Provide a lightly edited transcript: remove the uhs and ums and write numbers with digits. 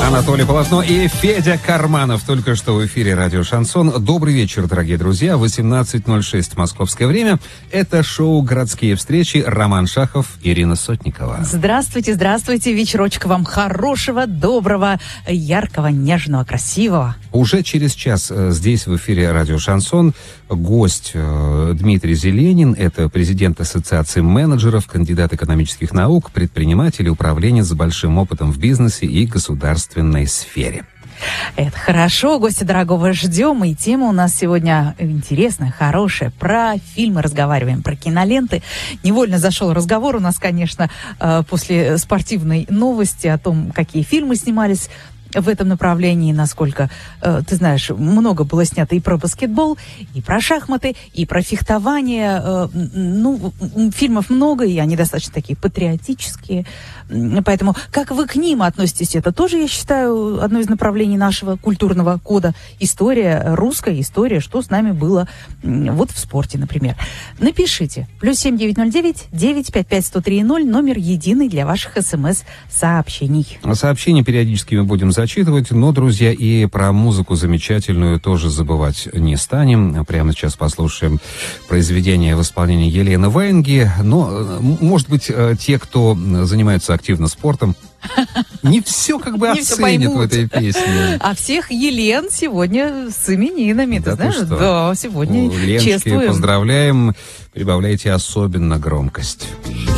Анатолий Полотно и Федя Карманов только что в эфире радио «Шансон». Добрый вечер, дорогие друзья. 18:06 московское время. Это шоу «Городские встречи». Роман Шахов, Ирина Сотникова. Здравствуйте, здравствуйте. Вечерочка вам хорошего, доброго, яркого, нежного, красивого. Уже через час здесь в эфире радио «Шансон» гость Дмитрий Зеленин. Это президент Ассоциации менеджеров, кандидат экономических наук, предприниматель и управленец с большим опытом в бизнесе и государственной сфере. Это хорошо, гостя дорогого ждем, и тема у нас сегодня интересная, хорошая. Про фильмы разговариваем, про киноленты. Невольно зашел разговор у нас, конечно, после спортивной новости о том, какие фильмы снимались в этом направлении, насколько, ты знаешь, много было снято и про баскетбол, и про шахматы, и про фехтование. Фильмов много, и они достаточно такие патриотические. Поэтому как вы к ним относитесь? Это тоже, я считаю, одно из направлений нашего культурного кода. История, русская история, что с нами было вот в спорте, например. Напишите. +7 909 955 1030, номер единый для ваших СМС-сообщений. Сообщения периодически мы будем зачитывать, но, друзья, и про музыку замечательную тоже забывать не станем. Прямо сейчас послушаем произведение в исполнении Елены Ваенги. Но, может быть, те, кто занимаются активно спортом, не все как бы оценят в этой песне. А всех Елен сегодня с именинами, ты знаешь? Да, сегодня Леночки, чествуем. поздравляем. Прибавляйте особенно громкость.